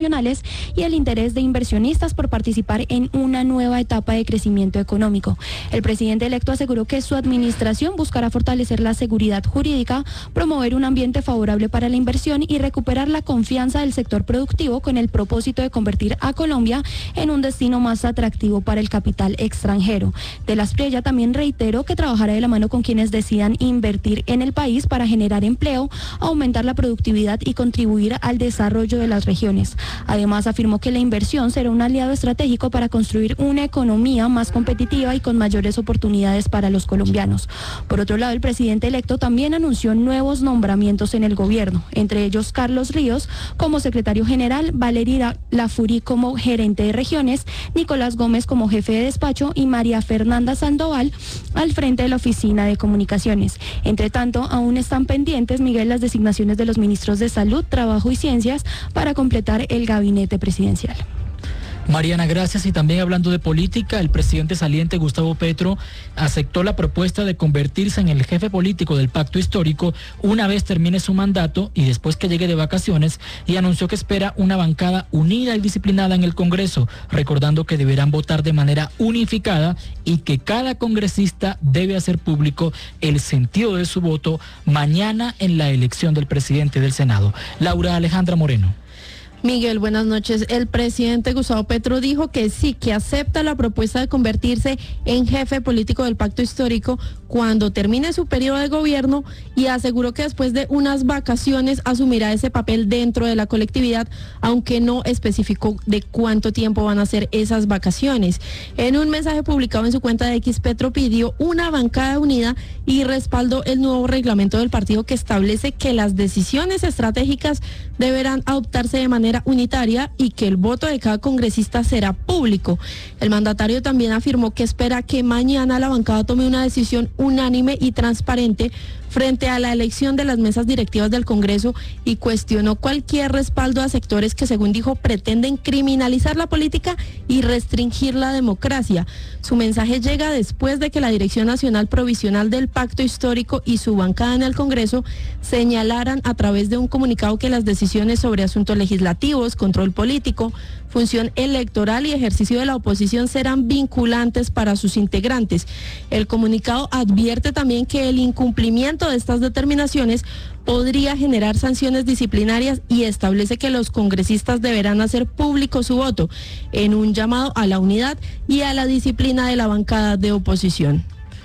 internacionales y el interés de inversionistas por participar en una nueva etapa de crecimiento económico. El presidente electo aseguró que su administración buscará fortalecer la seguridad jurídica, promover un ambiente favorable para la inversión y recuperar la confianza del sector productivo con el propósito de convertir a Colombia en un destino más atractivo para el capital extranjero. De las Priella también reiteró que trabajará de la mano con quienes decidan invertir en el país para generar empleo, aumentar la productividad y contribuir al desarrollo de las regiones. Además, afirmó que la inversión será un aliado estratégico para construir una economía más competitiva y con mayores oportunidades para los colombianos. Por otro lado, el presidente electo también anunció nuevos nombramientos en el gobierno, entre ellos Carlos Ríos como secretario general, Valeria Lafurí como gerente de regiones, Nicolás Gómez como jefe de despacho y María Fernanda Sandoval al frente de la oficina de comunicaciones. Entre tanto, aún están pendientes, Miguel, las designaciones de los ministros de Salud, Trabajo y Ciencias para completar el gabinete presidencial. Mariana, gracias. Y también hablando de política, el presidente saliente Gustavo Petro aceptó la propuesta de convertirse en el jefe político del pacto histórico una vez termine su mandato y después que llegue de vacaciones, y anunció que espera una bancada unida y disciplinada en el Congreso, recordando que deberán votar de manera unificada y que cada congresista debe hacer público el sentido de su voto mañana en la elección del presidente del Senado. Laura Alejandra Moreno. Miguel, buenas noches. El presidente Gustavo Petro dijo que sí, que acepta la propuesta de convertirse en jefe político del pacto histórico cuando termine su periodo de gobierno, y aseguró que después de unas vacaciones asumirá ese papel dentro de la colectividad, aunque no especificó de cuánto tiempo van a ser esas vacaciones. En un mensaje publicado en su cuenta de X, Petro pidió una bancada unida y respaldó el nuevo reglamento del partido que establece que las decisiones estratégicas deberán adoptarse de manera unitaria y que el voto de cada congresista será público. El mandatario también afirmó que espera que mañana la bancada tome una decisión unánime y transparente frente a la elección de las mesas directivas del Congreso, y cuestionó cualquier respaldo a sectores que, según dijo, pretenden criminalizar la política y restringir la democracia. Su mensaje llega después de que la Dirección Nacional Provisional del Pacto Histórico y su bancada en el Congreso señalaran a través de un comunicado que las decisiones sobre asuntos legislativos, control político, función electoral y ejercicio de la oposición serán vinculantes para sus integrantes. El comunicado advierte también que el incumplimiento de estas determinaciones podría generar sanciones disciplinarias y establece que los congresistas deberán hacer público su voto, en un llamado a la unidad y a la disciplina de la bancada de oposición.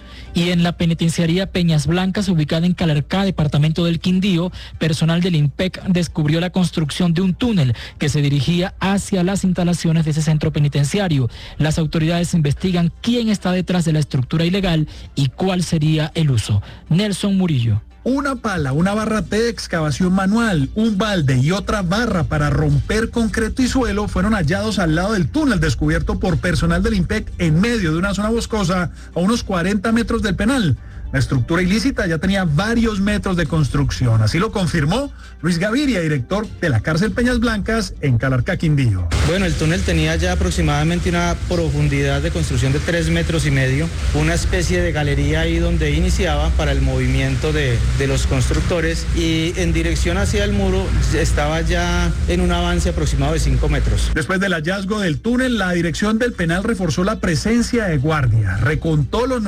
Y en la penitenciaría Peñas Blancas, ubicada en Calarcá, departamento del Quindío, personal del INPEC descubrió la construcción de un túnel que se dirigía hacia las instalaciones de ese centro penitenciario. Las autoridades investigan quién está detrás de la estructura ilegal y cuál sería el uso. Nelson Murillo. Una pala, una barra T de excavación manual, un balde y otra barra para romper concreto y suelo fueron hallados al lado del túnel descubierto por personal del INPEC en medio de una zona boscosa a unos 40 metros del penal. La estructura ilícita ya tenía varios metros de construcción, así lo confirmó Luis Gaviria, director de la cárcel Peñas Blancas en Calarcá, Quindío. Bueno, el túnel tenía ya aproximadamente una profundidad de construcción de 3,5 metros, una especie de galería ahí donde iniciaba para el movimiento de los constructores, y en dirección hacia el muro estaba ya en un avance aproximado de 5 metros. Después del hallazgo del túnel, la dirección del penal reforzó la presencia de guardia, recontó los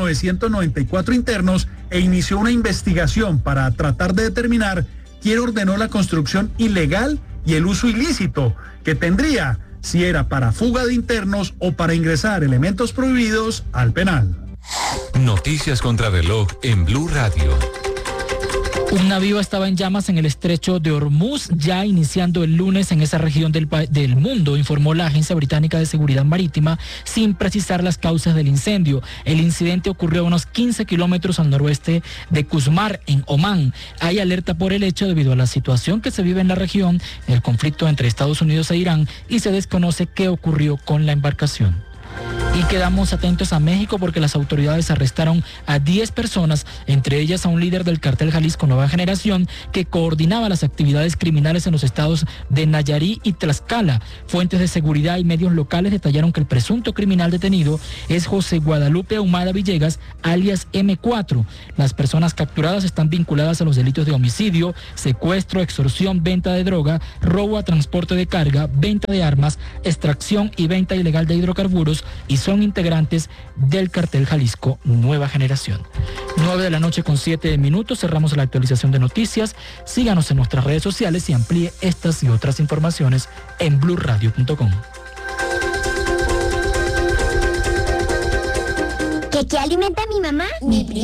994 internos e inició una investigación para tratar de determinar quién ordenó la construcción ilegal y el uso ilícito que tendría, si era para fuga de internos o para ingresar elementos prohibidos al penal. Noticias contra reloj en Blue Radio. Un navío estaba en llamas en el estrecho de Hormuz, ya iniciando el lunes en esa región del mundo, informó la Agencia Británica de Seguridad Marítima, sin precisar las causas del incendio. El incidente ocurrió a unos 15 kilómetros al noroeste de Qusmar, en Omán. Hay alerta por el hecho debido a la situación que se vive en la región, el conflicto entre Estados Unidos e Irán, y se desconoce qué ocurrió con la embarcación. Y quedamos atentos a México porque las autoridades arrestaron a 10 personas, entre ellas a un líder del cartel Jalisco Nueva Generación que coordinaba las actividades criminales en los estados de Nayarit y Tlaxcala. Fuentes de seguridad y medios locales detallaron que el presunto criminal detenido es José Guadalupe Ahumada Villegas, alias M4. Las personas capturadas están vinculadas a los delitos de homicidio, secuestro, extorsión, venta de droga, robo a transporte de carga, venta de armas, extracción y venta ilegal de hidrocarburos y son integrantes del cartel Jalisco Nueva Generación. 9:07 p.m. Cerramos la actualización de noticias. Síganos en nuestras redes sociales y amplíe estas y otras informaciones en blurradio.com. ¿Qué alimenta a mi mamá? Mi prima.